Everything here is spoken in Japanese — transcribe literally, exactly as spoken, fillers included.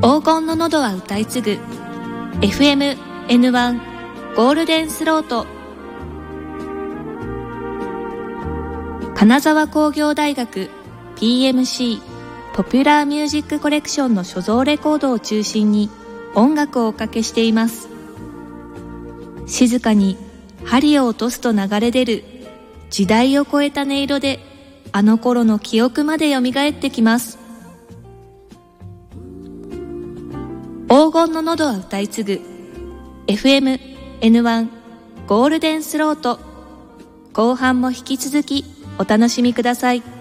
黄金の喉は歌い継ぐ エフエムエヌワン ゴールデンスロート。金沢工業大学 ピーエムシー ポピュラーミュージックコレクションの所蔵レコードを中心に音楽をおかけしています。静かに針を落とすと流れ出る時代を超えた音色で、あの頃の記憶まで蘇ってきます。黄金の喉は歌い継ぐ エフエムエヌワン ゴールデンスロート。後半も引き続きお楽しみください。